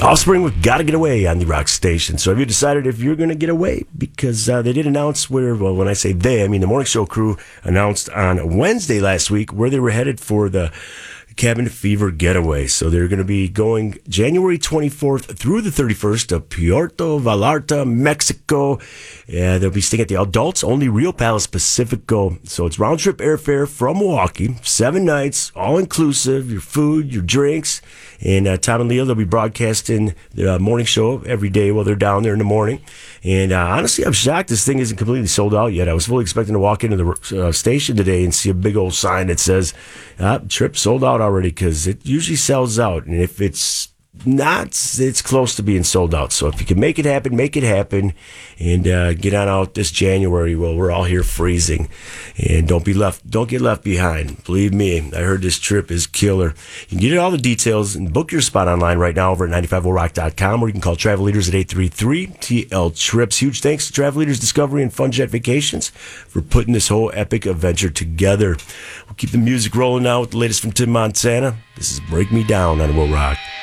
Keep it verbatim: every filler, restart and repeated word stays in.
Offspring with Gotta Get Away on the Rock Station. So have you decided if you're going to get away? Because uh, they did announce where, well, when I say they, I mean the Morning Show crew announced on Wednesday last week where they were headed for the Cabin Fever Getaway. So they're going to be going January twenty-fourth through the thirty-first to Puerto Vallarta, Mexico. Yeah, they'll be staying at the Adults Only Rio Palace Pacifico. So it's round trip airfare from Milwaukee, seven nights, all inclusive, your food, your drinks. And uh, Tom and Leo, they'll be broadcasting the uh, morning show every day while they're down there in the morning. And uh, honestly, I'm shocked this thing isn't completely sold out yet. I was fully expecting to walk into the uh, station today and see a big old sign that says, uh, trip sold out already, because it usually sells out. And if it's not, it's close to being sold out. So if you can make it happen, make it happen, and uh, get on out this January. Well, we're all here freezing, and don't be left, don't get left behind. Believe me, I heard this trip is killer. You can get all the details and book your spot online right now over at nine five oh rock dot com, or you can call Travel Leaders at eight three three T L Trips. Huge thanks to Travel Leaders Discovery and Fun Jet Vacations for putting this whole epic adventure together. We'll keep the music rolling now with the latest from Tim Montana. This is Break Me Down on Will Rock.